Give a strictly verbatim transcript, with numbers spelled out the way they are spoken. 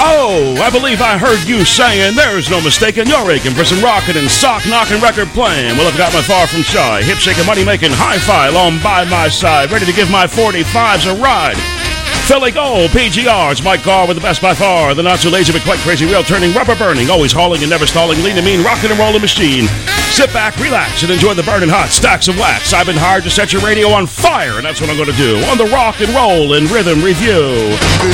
Oh, I believe I heard you saying there's no mistaking you're aching for some rockin' and sock-knocking record playing. Well, I've got my far from shy, hip-shaking, money-making, hi-fi along by my side, ready to give my forty-fives a ride. Philly Gold, P G Rs, Mike Garr with the best by far, the not-so-lazy but quite crazy wheel-turning, rubber-burning, always hauling and never stalling, lean and mean, rockin' and rollin' machine. Sit back, relax, and enjoy the burning hot stacks of wax. I've been hired to set your radio on fire, and that's what I'm going to do on the Rock and Roll and Rhythm Review.